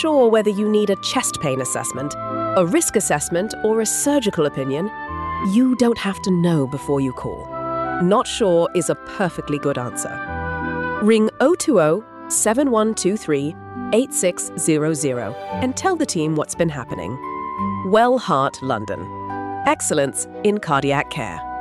sure whether you need a chest pain assessment, a risk assessment, or a surgical opinion, you don't have to know before you call. Not sure is a perfectly good answer. Ring 020 7123 8600 and tell the team what's been happening. Well Heart London. Excellence in cardiac care.